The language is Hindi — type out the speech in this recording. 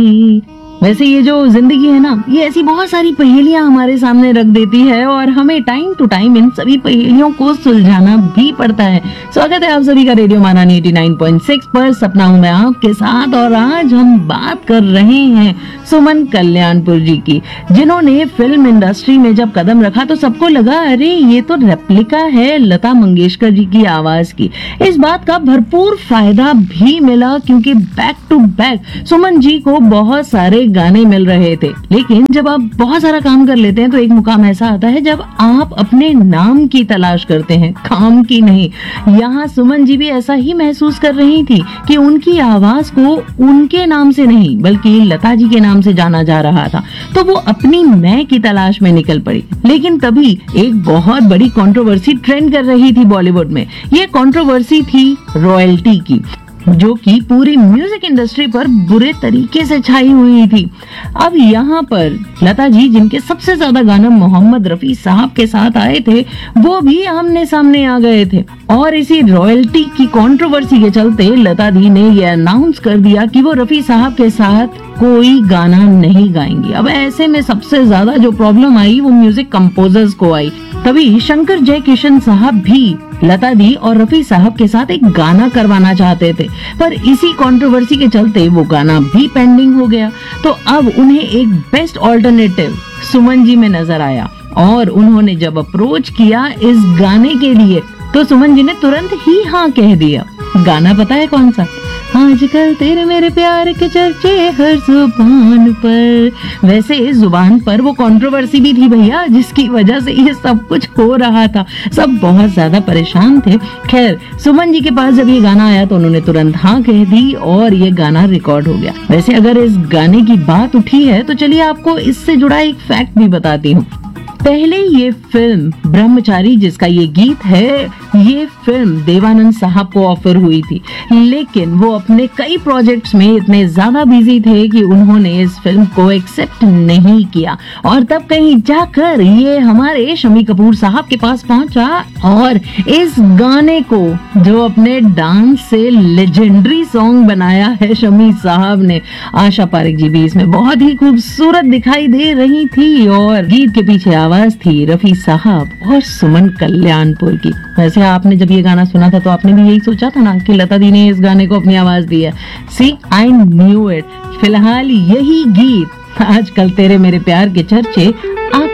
वैसे ये जो जिंदगी है ना, ये ऐसी बहुत सारी पहेलियां हमारे सामने रख देती है और हमें टाइम टू टाइम इन सभी पहेलियों को सुलझाना भी पड़ता है। स्वागत है आप सभी का रेडियो मानानी 89.6 पर। सपना हूं मैं आपके साथ और आज हम बात कर रहे हैं सुमन कल्याणपुर जी की, जिन्होंने फिल्म इंडस्ट्री में जब कदम रखा तो सबको लगा अरे ये तो रेप्लिका है लता मंगेशकर जी की आवाज की। इस बात का भरपूर फायदा भी मिला क्योंकि back to back Suman ji को बहुत सारे गाने मिल रहे थे। लेकिन जब आप बहुत सारा काम कर लेते हैं तो एक मुकाम ऐसा आता है जब आप अपने नाम की तलाश करते हैं, काम की नहीं। यहाँ सुमन जी भी ऐसा ही महसूस कर रही थी कि उनकी आवाज को उनके नाम से नहीं बल्कि लता जी के नाम से जाना जा रहा था, तो वो अपनी मैं की तलाश में निकल पड़ी। लेकिन तभी एक बहुत बड़ी कंट्रोवर्सी ट्रेंड कर रही थी बॉलीवुड में। ये कंट्रोवर्सी थी रॉयल्टी की, जो कि पूरी म्यूजिक इंडस्ट्री पर बुरे तरीके से छाई हुई थी। अब यहाँ पर लता जी, जिनके सबसे ज्यादा गाना मोहम्मद रफी साहब के साथ आए थे, वो भी आमने सामने आ गए थे और इसी रॉयल्टी की कंट्रोवर्सी के चलते लता दी ने ये अनाउंस कर दिया कि वो रफी साहब के साथ कोई गाना नहीं गाएंगी। अब ऐसे में सबसे ज्यादा जो प्रॉब्लम आई वो म्यूजिक कंपोजर्स को आई। तभी शंकर जयकिशन साहब भी लता दी और रफी साहब के साथ एक गाना करवाना चाहते थे, पर इसी कंट्रोवर्सी के चलते वो गाना भी पेंडिंग हो गया। तो अब उन्हें एक बेस्ट ऑल्टरनेटिव सुमन जी में नजर आया और उन्होंने जब अप्रोच किया इस गाने के लिए तो सुमन जी ने तुरंत ही हाँ कह दिया। गाना पता है कौन सा? आजकल तेरे मेरे प्यार के चर्चे हर जुबान पर। वैसे इस जुबान पर वो कंट्रोवर्सी भी थी भैया, जिसकी वजह से ये सब कुछ हो रहा था। सब बहुत ज्यादा परेशान थे। खैर, सुमन जी के पास जब ये गाना आया तो उन्होंने तुरंत हाँ कह दी और ये गाना रिकॉर्ड हो गया। वैसे अगर इस गाने की बात उठी है तो चलिए आपको इससे जुड़ा एक फैक्ट भी बताती हूँ। पहले ये फिल्म ब्रह्मचारी, जिसका ये गीत है, ये फिल्म देवानंद साहब को ऑफर हुई थी, लेकिन वो अपने कई प्रोजेक्ट्स में इतने ज्यादा बिजी थे कि उन्होंने इस फिल्म को एक्सेप्ट नहीं किया। और तब कहीं जाकर ये हमारे शम्मी कपूर साहब के पास पहुंचा और इस गाने को, जो अपने डांस से लेजेंडरी सॉन्ग बनाया है शम्मी साहब ने, आशा पारेख जी भी इसमें बहुत ही खूबसूरत दिखाई दे रही थी और गीत के पीछे आवाज थी रफी साहब और सुमन कल्याणपुर की। वैसे आपने जब ये गाना सुना था तो आपने भी यही सोचा था ना कि लता दी ने इस गाने को अपनी आवाज दी है। सी, आई न्यू इट। फिलहाल यही गीत आजकल तेरे मेरे प्यार के चर्चे